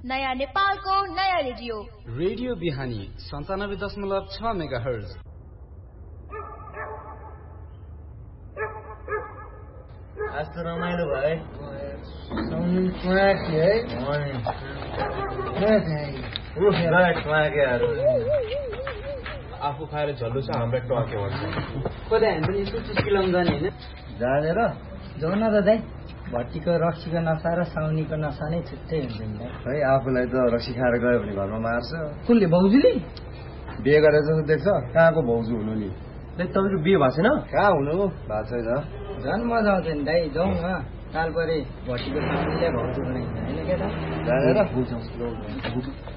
नयाँ नेपालको नयाँ रेडियो रेडियो बिहानी 97.6 मेगाहर्ज। आज त रमाइलो भयो आफू खाएर झल्लो छ हाम्रो टके भन्छ कतै हामी पनि यस्तो चुस्किलाउनु जाने होइन जानेर जाउन त दाइ। भट्टीको रक्सीको नसा र साउनीको नसा नै छुट्टै हुन्छ नि दाइ। है आफूलाई त रक्सी खाएर गयो भने घरमा मार्छ। कुनले भाउजूले बिहे गरेर जस्तो देख्छ कहाँको भाउजू हुनु नि। तपाईँको बिहे भएको छैन? कहाँ हुनु भएको छैन। झन् मजा आउँछ नि दाइ। जाउँ न काल परे भट्टीको साउनीले भाउजू बनाइन्छ होइन केटा। जानेर